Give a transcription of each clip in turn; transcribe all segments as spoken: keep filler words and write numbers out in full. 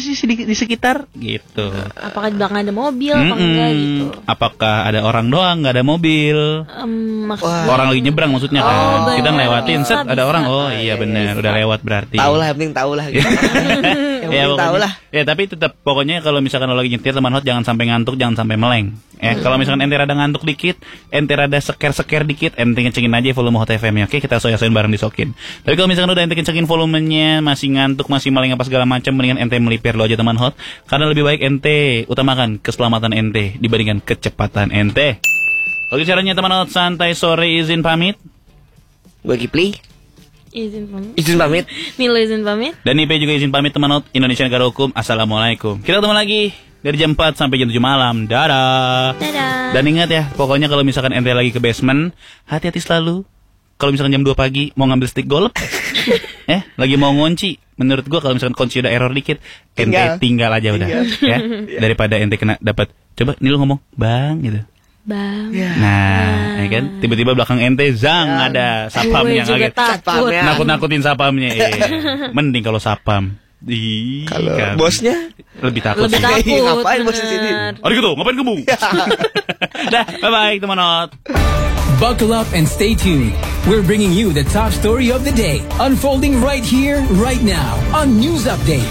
sih di, di sekitar gitu. Apakah di belakang ada mobil apa enggak gitu? Apakah ada orang doang nggak ada mobil? Um, orang lagi nyebrang maksudnya kan. Oh, kita ngelewatin set bisa, ada bisa. orang. Oh iya benar, udah lewat berarti. Tahu lah, yang penting tahu lah. Gitu. Yang ya, penting tahu lah. Ya tapi tetap pokoknya kalau misalkan lo lagi nyetir teman hot jangan sampai ngantuk, jangan sampai meleng. Ya, kalau misalkan ente rada ngantuk dikit, ente rada seker-seker dikit, ente kencengin aja volume Hot F M-nya. Oke, kita soya-soyain bareng disokin. Tapi kalau misalkan udah ente kencengin volumenya, masih ngantuk, masih meleng apa segala macam, mendingan ente melipir lo aja teman hot. Karena lebih baik ente utamakan keselamatan ente dibandingkan kecepatan ente. Oke, caranya teman hot santai sore izin pamit. Gue Kipli. Izin pamit. Izin pamit. Milo izin pamit. Dan Ipe juga izin pamit teman hot. Indonesia negara hukum. Assalamualaikum. Kita ketemu lagi dari jam empat sampai jam tujuh malam. Dadah. Dadah. Dan ingat ya, pokoknya kalau misalkan ente lagi ke basement, hati-hati selalu. Kalau misalkan jam dua pagi mau ngambil stick golf, eh, lagi mau ngunci, menurut gua kalau misalkan kunci udah error dikit, ente tinggal, tinggal aja udah, ya. Daripada ente kena dapat. Coba nih lu ngomong, "Bang," gitu. Bang. Nah, ya kan? Tiba-tiba belakang ente zang ya. Ada sapam gue yang juga agak takut. nakut-nakutin sapamnya. Iya. Mending kalau sapam. Ih, kalau kan. bosnya lebih takut. Lebih takut. Hey, ngapain bos di sini? Aduh gitu, ngapain kamu? Dah, bye-bye teman not. Buckle up and stay tuned. We're bringing you the top story of the day, unfolding right here, right now on News Update.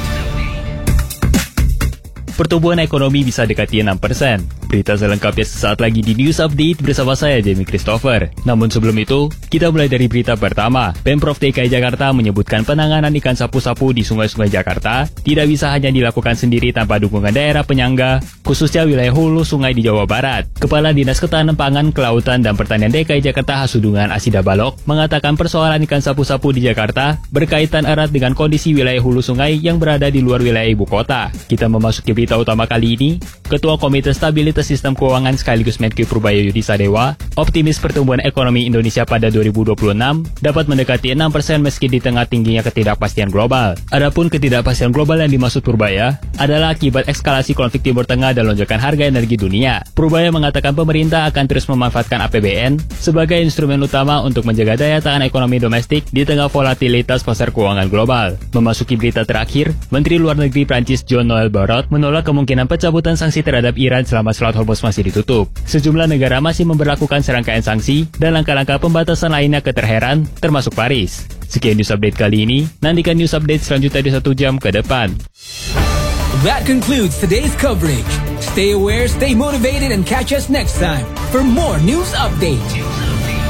Pertumbuhan ekonomi bisa dekati enam persen. Berita selengkapnya sesaat lagi di News Update bersama saya, Jamie Christopher. Namun sebelum itu, kita mulai dari berita pertama. Pemprov D K I Jakarta menyebutkan penanganan ikan sapu-sapu di sungai-sungai Jakarta tidak bisa hanya dilakukan sendiri tanpa dukungan daerah penyangga, khususnya wilayah hulu sungai di Jawa Barat. Kepala Dinas Ketahanan Pangan, Kelautan, dan Pertanian D K I Jakarta Hasudungan Asida Balok mengatakan persoalan ikan sapu-sapu di Jakarta berkaitan erat dengan kondisi wilayah hulu sungai yang berada di luar wilayah ibu kota. Kita memasuki berita utama kali ini. Ketua Komite Stabilitas Sistem Keuangan sekaligus Menkyu Purbaya Yudi Sadewa optimis pertumbuhan ekonomi Indonesia pada dua ribu dua puluh enam dapat mendekati enam persen meski di tengah tingginya ketidakpastian global. Adapun ketidakpastian global yang dimaksud Purbaya adalah akibat eskalasi konflik Timur Tengah dan lonjakan harga energi dunia. Purbaya mengatakan pemerintah akan terus memanfaatkan A P B N sebagai instrumen utama untuk menjaga daya tahan ekonomi domestik di tengah volatilitas pasar keuangan global. Memasuki berita terakhir, Menteri Luar Negeri Prancis Jean-Noël Barrot menolak kemungkinan pencabutan sanksi terhadap Iran selama Selat Hormuz masih ditutup. Sejumlah negara masih memberlakukan serangkaian sanksi dan langkah-langkah pembatasan lainnya ke Teheran, termasuk Paris. Sekian news update kali ini, nantikan news update selanjutnya di satu jam ke depan. That concludes today's coverage. Stay aware, stay motivated, and catch us next time for more news update.